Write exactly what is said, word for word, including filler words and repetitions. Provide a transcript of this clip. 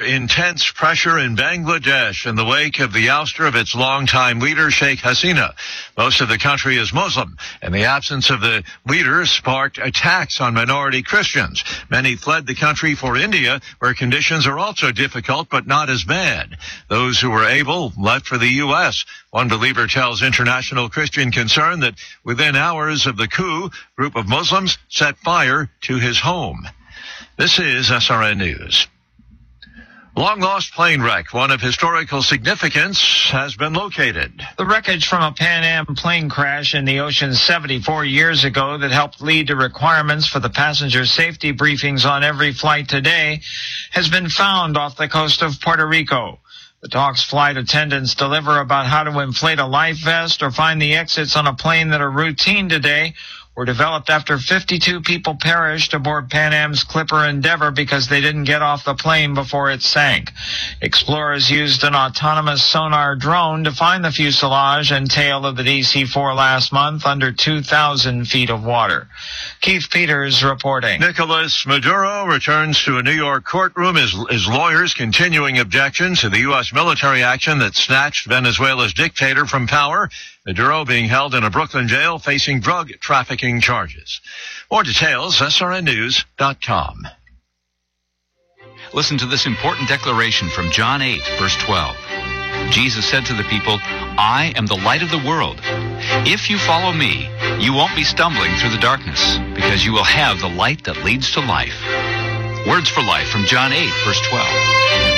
intense pressure in Bangladesh in the wake of the ouster of its longtime leader, Sheikh Hasina. Most of the country is Muslim, and the absence of the leader sparked attacks on minority Christians. Many fled the country for India, where conditions are also difficult but not as bad. Those who were able left for the U S. One believer tells International Christian Concern that within hours of the coup, a group of Muslims set fire to his home. This is S R N News. Long-lost plane wreck, one of historical significance, has been located. The wreckage from a Pan Am plane crash in the ocean seventy-four years ago that helped lead to requirements for the passenger safety briefings on every flight today has been found off the coast of Puerto Rico. The talks flight attendants deliver about how to inflate a life vest or find the exits on a plane that are routine today were developed after fifty-two people perished aboard Pan Am's Clipper Endeavour because they didn't get off the plane before it sank. Explorers used an autonomous sonar drone to find the fuselage and tail of the D C four last month under two thousand feet of water. Keith Peters reporting. Nicolas Maduro returns to a New York courtroom, his, his lawyers continuing objections to the U S military action that snatched Venezuela's dictator from power. Maduro being held in a Brooklyn jail facing drug trafficking charges. More details, S R N news dot com. Listen to this important declaration from John eight, verse twelve. Jesus said to the people, I am the light of the world. If you follow me, you won't be stumbling through the darkness, because you will have the light that leads to life. Words for Life from John eight, verse twelve.